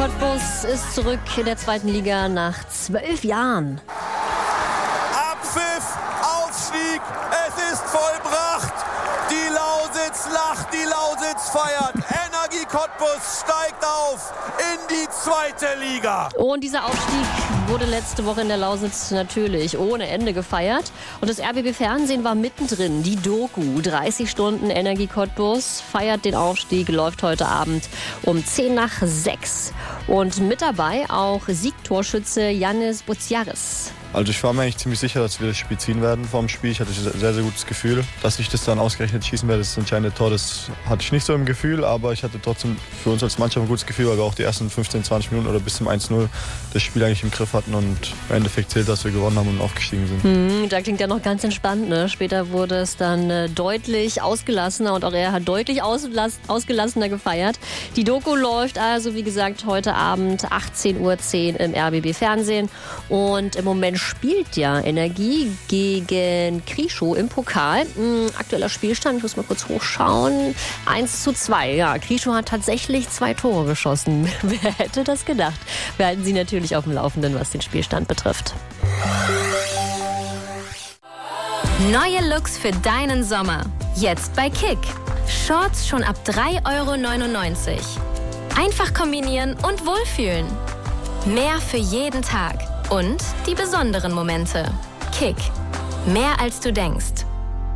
Cottbus ist zurück in der 2. Liga nach 12 Jahren. Abpfiff, Aufstieg, es ist vollbracht. Die Lausitz lacht, die Lausitz feiert. Energie Cottbus steigt auf in die 2. Liga. Und dieser Aufstieg wurde letzte Woche in der Lausitz natürlich ohne Ende gefeiert. Und das RBB-Fernsehen war mittendrin. Die Doku 30 Stunden Energie Cottbus feiert den Aufstieg, läuft heute Abend um 5:50. Und mit dabei auch Siegtorschütze Yannis Boutsiaris. Also ich war mir eigentlich ziemlich sicher, dass wir das Spiel ziehen werden vor dem Spiel. Ich hatte ein sehr, sehr gutes Gefühl. Dass ich das dann ausgerechnet schießen werde, das entscheidende Tor, das hatte ich nicht so im Gefühl. Aber ich hatte trotzdem für uns als Mannschaft ein gutes Gefühl, weil wir auch die ersten 15, 20 Minuten oder bis zum 1:0 das Spiel eigentlich im Griff hatten. Und im Endeffekt zählt, dass wir gewonnen haben und aufgestiegen sind. Da klingt ja noch ganz entspannt, ne? Später wurde es dann deutlich ausgelassener und auch er hat deutlich ausgelassener gefeiert. Die Doku läuft also, wie gesagt, heute Abend 18:10 Uhr im RBB-Fernsehen. Und im Moment spielt ja Energie gegen Krieschow im Pokal. Aktueller Spielstand, ich muss mal kurz hochschauen. 1:2. Ja, Krieschow hat tatsächlich 2 Tore geschossen. Wer hätte das gedacht? Wir halten Sie natürlich auf dem Laufenden, was den Spielstand betrifft. Neue Looks für deinen Sommer. Jetzt bei Kick. Shorts schon ab 3,99 €. Einfach kombinieren und wohlfühlen. Mehr für jeden Tag. Und die besonderen Momente. Kick. Mehr als du denkst.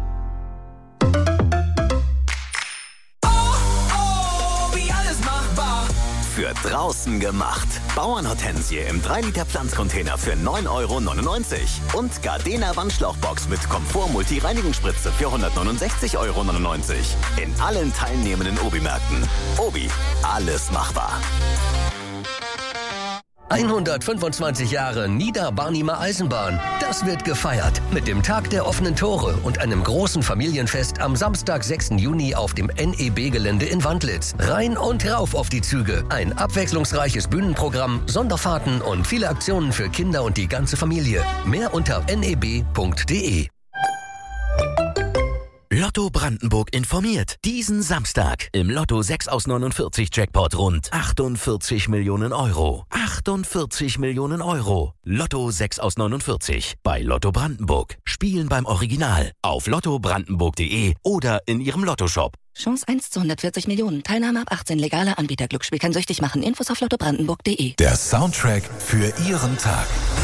Wie alles machbar. Für draußen gemacht. Bauernhortensie im 3-Liter Pflanzcontainer für 9,99 € und Gardena Wandschlauchbox mit Komfort-Multi-Reinigungsspritze für 169,99 € in allen teilnehmenden Obi-Märkten. Obi, alles machbar. 125 Jahre Niederbarnimer Eisenbahn. Das wird gefeiert mit dem Tag der offenen Tore und einem großen Familienfest am Samstag, 6. Juni auf dem NEB-Gelände in Wandlitz. Rein und rauf auf die Züge. Ein abwechslungsreiches Bühnenprogramm, Sonderfahrten und viele Aktionen für Kinder und die ganze Familie. Mehr unter neb.de. Lotto Brandenburg informiert. Diesen Samstag im Lotto 6 aus 49 Jackpot rund 48 Millionen Euro. 48 Millionen Euro. Lotto 6 aus 49 bei Lotto Brandenburg. Spielen beim Original auf lottobrandenburg.de oder in Ihrem Lottoshop. Chance 1 zu 140 Millionen. Teilnahme ab 18. Legaler Anbieter. Glücksspiel kann süchtig machen. Infos auf lottobrandenburg.de. Der Soundtrack für Ihren Tag.